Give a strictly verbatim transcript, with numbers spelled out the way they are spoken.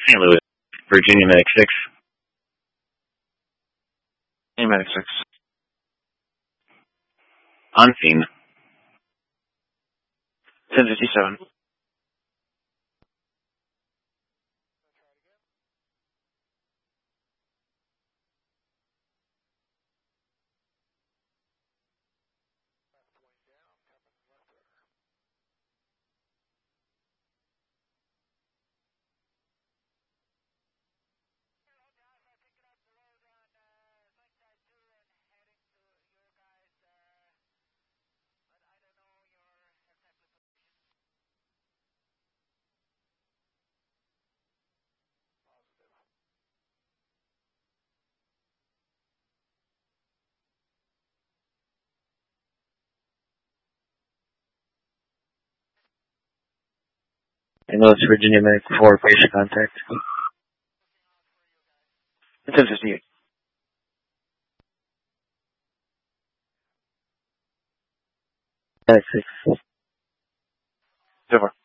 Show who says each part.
Speaker 1: Saint Louis, Virginia Medic six.
Speaker 2: Hey, Medic six.
Speaker 1: On scene.
Speaker 2: ten fifty-seven.
Speaker 1: I know it's Virginia Medic four, patient contact.
Speaker 2: ten fifty-eight.
Speaker 1: Medic six.
Speaker 2: Over.